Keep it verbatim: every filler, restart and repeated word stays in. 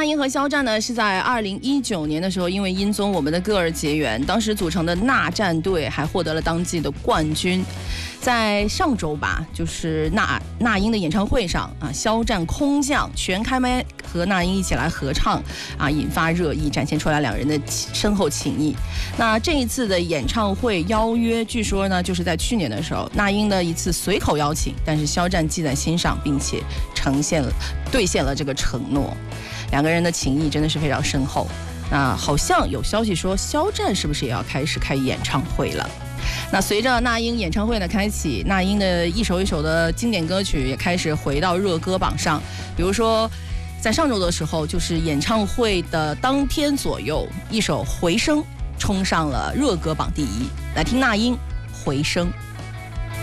那英和肖战呢是在二零一九年的时候，因为音综《我们的歌儿》结缘，当时组成的那战队还获得了当季的冠军。在上周吧，就是那那英的演唱会上啊，肖战空降全开麦和那英一起来合唱啊，引发热议，展现出来两人的深厚情谊。那这一次的演唱会邀约，据说呢就是在去年的时候，那英的一次随口邀请，但是肖战记在心上，并且呈现了兑现了这个承诺。两个人的情谊真的是非常深厚。那好像有消息说，肖战是不是也要开始开演唱会了？那随着那英演唱会的开启，那英的一首一首的经典歌曲也开始回到热歌榜上。比如说，在上周的时候，就是演唱会的当天左右，一首《回声》冲上了热歌榜第一。来听那英《回声》。